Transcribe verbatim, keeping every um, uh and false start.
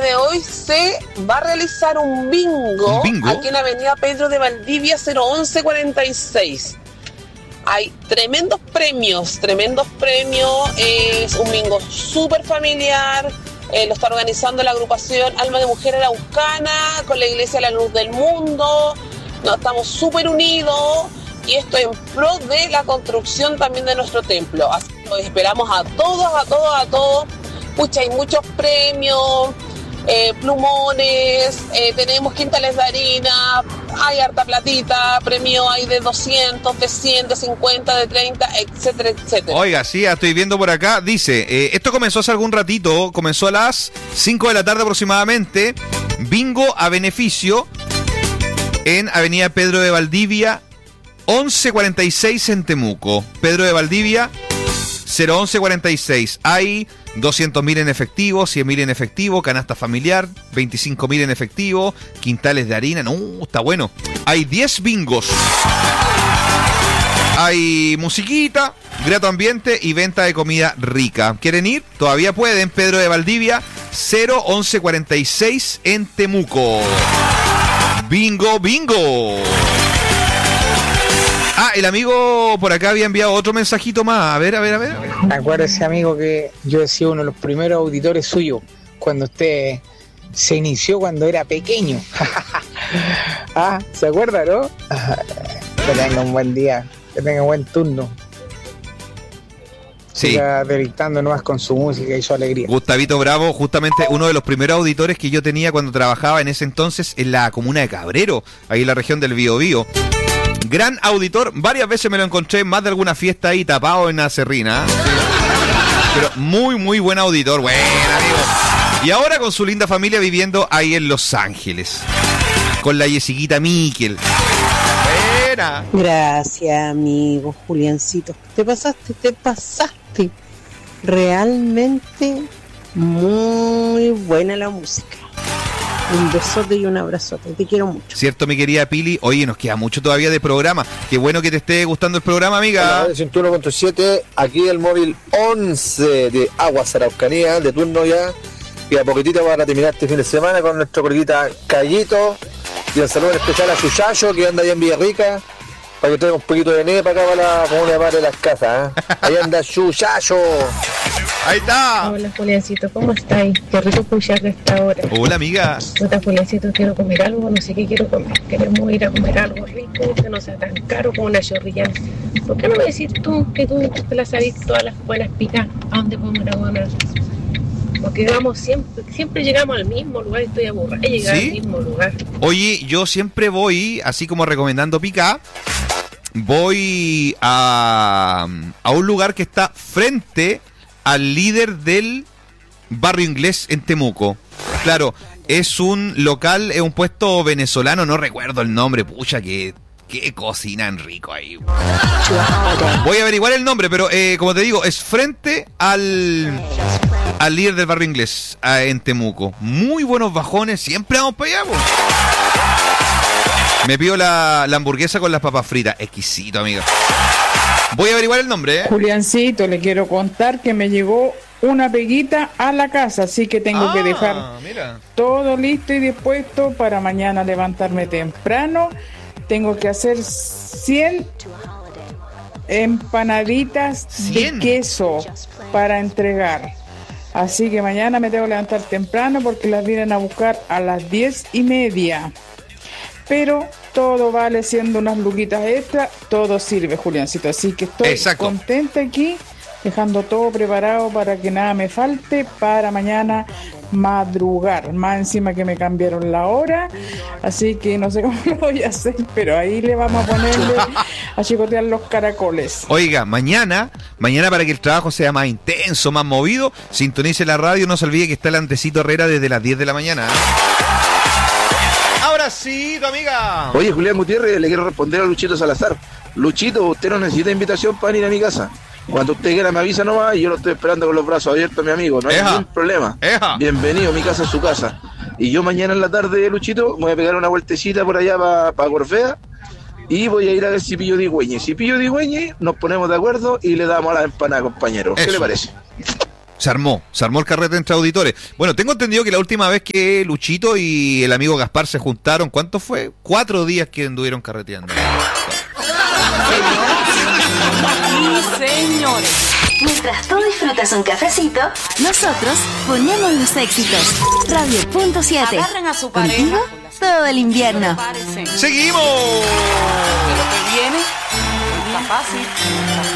de hoy se va a realizar un bingo, ¿Un bingo? aquí en Avenida Pedro de Valdivia cero once cuarenta y seis. Hay tremendos premios, tremendos premios, es un bingo súper familiar, eh, lo está organizando la agrupación Alma de Mujer Araucana con la Iglesia La Luz del Mundo. Nos estamos súper unidos y esto en pro de la construcción también de nuestro templo. Así que los esperamos a todos, a todos, a todos. Pucha, hay muchos premios, eh, plumones, eh, tenemos quintales de harina, hay harta platita, premios hay de doscientos, de cien, de cincuenta, de treinta, etcétera, etcétera. Oiga, sí, estoy viendo por acá, dice, eh, esto comenzó hace algún ratito, comenzó a las cinco de la tarde aproximadamente, bingo a beneficio en Avenida Pedro de Valdivia, once cuarenta y seis en Temuco. Pedro de Valdivia, cero once cuarenta y seis. Hay doscientos mil en efectivo, cien mil en efectivo, canasta familiar, veinticinco mil en efectivo, quintales de harina. No, está bueno. Hay diez bingos. Hay musiquita, grato ambiente y venta de comida rica. ¿Quieren ir? Todavía pueden. Pedro de Valdivia, cero once cuarenta y seis en Temuco. Bingo, bingo. Ah, el amigo por acá había enviado otro mensajito más. A ver, a ver, a ver. Acuérdese, amigo, que yo he sido uno de los primeros auditores suyos cuando usted se inició cuando era pequeño. Ah, ¿se acuerda, no? Que tenga un buen día, que tenga un buen turno. Sí. Siga deleitándonos con su música y su alegría. Gustavito Bravo, justamente uno de los primeros auditores que yo tenía cuando trabajaba en ese entonces en la comuna de Cabrero, ahí en la región del Biobío. Gran auditor, varias veces me lo encontré en más de alguna fiesta ahí tapado en la serrina. Sí. Pero muy, muy buen auditor, buen amigo. Y ahora con su linda familia viviendo ahí en Los Ángeles. Con la Jessiquita Miquel. Buena. Gracias, amigo Juliancito. Te pasaste, te pasaste. Realmente muy buena la música. Un besote y un abrazote. Te quiero mucho. Cierto, mi querida Pili. Oye, nos queda mucho todavía de programa. Qué bueno que te esté gustando el programa, amiga. ciento uno punto siete, aquí el móvil once de Aguas Araucanía, de turno ya. Y a poquitito van a terminar este fin de semana con nuestro coleguita Callito. Y un saludo especial a Suyayo, que anda allá en Villarrica, para que traiga un poquito de nieve para acá para la comuna de Madre de las Casas. ¿eh? Ahí anda Suyayo. Ahí está. Hola, Juliancito, ¿cómo estáis? Qué rico escuchar a esta hora. Hola, amiga. Puta, Juliancito, quiero comer algo, no sé qué quiero comer. Queremos ir a comer algo rico, que no sea tan caro como una chorrillana. ¿Por qué no me decís tú, que tú te las sabes todas las buenas picas, a dónde podemos ir a comer? Porque vamos siempre, siempre llegamos al mismo lugar y estoy aburrida de llegar ¿Sí? al mismo lugar. Oye, yo siempre voy, así como recomendando pica, voy a, a un lugar que está frente al líder del barrio inglés en Temuco. Claro, es un local, es un puesto venezolano, no recuerdo el nombre, pucha, que... Qué cocinan rico ahí. Voy a averiguar el nombre, pero eh, como te digo, es frente al al líder del barrio inglés a, en Temuco. Muy buenos bajones, siempre vamos para allá, po. Me pido la, la hamburguesa con las papas fritas. Exquisito, amiga. Voy a averiguar el nombre, ¿eh? Juliancito, le quiero contar que me llegó una peguita a la casa, así que tengo ah, que dejar mira. todo listo y dispuesto para mañana levantarme temprano. Tengo que hacer cien empanaditas ¿cien? de queso para entregar. Así que mañana me tengo que levantar temprano porque las vienen a buscar a las diez y media. Pero todo vale siendo unas luquitas extra, todo sirve, Juliancito. Así que estoy Exacto. contenta aquí, dejando todo preparado para que nada me falte para mañana madrugar. Más encima que me cambiaron la hora, así que no sé cómo lo voy a hacer, pero ahí le vamos a ponerle a chicotear los caracoles. Oiga, mañana, mañana para que el trabajo sea más intenso, más movido, sintonice la radio, no se olvide que está el Antecito Herrera desde las diez de la mañana. Ahora sí, tu amiga. Oye, Julián Gutiérrez, le quiero responder a Luchito Salazar. Luchito, usted no necesita invitación para ir a mi casa. Cuando usted quiera me avisa nomás y yo lo estoy esperando con los brazos abiertos, mi amigo. No hay Eja. ningún problema. Eja. Bienvenido, mi casa es su casa. Y yo mañana en la tarde, Luchito, me voy a pegar una vueltecita por allá para pa Corfea y voy a ir a ver si pillo Digüeñe. Si pillo Digüeñe, nos ponemos de acuerdo y le damos a la empanada, compañero. ¿Qué Eso. le parece? Se armó, se armó el carrete entre auditores. Bueno, tengo entendido que la última vez que Luchito y el amigo Gaspar se juntaron, ¿cuánto fue? Cuatro días que anduvieron carreteando. Y señores, mientras tú disfrutas un cafecito, nosotros ponemos los éxitos. Radio Punto siete. agarren a su pareja. Contigo todo el invierno. Prepárense. ¡Seguimos! Que lo que viene está fácil.